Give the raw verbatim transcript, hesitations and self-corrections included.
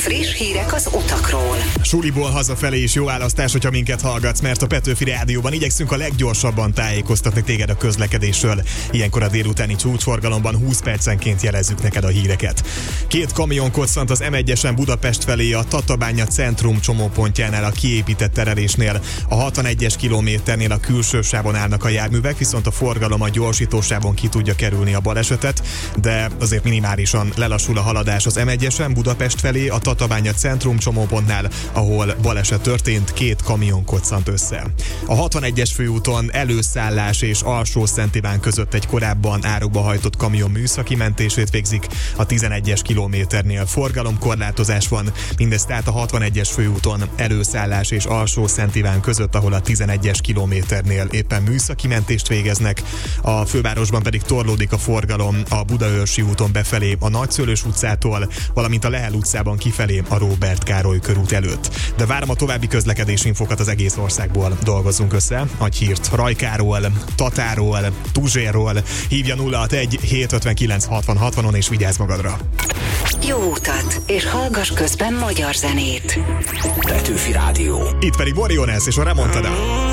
Friss hírek az utakról. Suliból hazafelé is jó választás, hogyha minket hallgatsz, mert a Petőfi Rádióban igyekszünk a leggyorsabban tájékoztatni téged a közlekedésről. Ilyenkor a délutáni csúcsforgalomban húsz percenként jelezzük neked a híreket. Két kamion koccant az em egyesen Budapest felé a Tatabánya centrum csomópontjánál a kiépített terelésnél. A hatvanegyes kilométernél a külső sávon állnak a járművek, viszont a forgalom a gyorsítósávon ki tudja kerülni a balesetet, de azért minimálisan lelassul a haladás az em egyesen Budapest felé a Tatabánya centrum csomópontnál, ahol baleset történt, két kamion koccant össze. A hatvanegyes főúton Előszállás és Alsó-Szent Iván között egy korábban árokba hajtott kamion műszaki mentését végzik, a tizenegyes kilométernél forgalomkorlátozás van, mindez tehát a hatvanegyes főúton Előszállás és Alsó-Szent Iván között, ahol a tizenegyes kilométernél éppen műszaki mentést végeznek. A fővárosban pedig torlódik a forgalom a Budaörsi úton befelé a Nagyszőlős utcától, valamint a Lehel utcában kifelé a Róbert Károly körút előtt. De várom a további közlekedési infokat az egész országból. Dolgozzunk össze. Adj hírt Rajkáról, Tatáról, Tuzsérról. Hívja nulla hatvanegy hétszázötvenkilenc hatvan hatvanon és vigyázz magadra. Jó utat, és hallgass közben magyar zenét. Petőfi Rádió. Itt pedig Borionez és a Remontada.